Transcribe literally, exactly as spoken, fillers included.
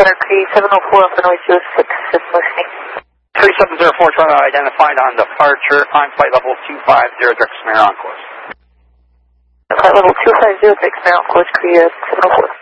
Center, Cree seven oh four, Illinois zero six, just listening. three seven zero four, Toronto identified on departure, climb flight level two five zero, direct Khmer on course. Flight level two five zero, direct Khmer on course, Cree seven oh four.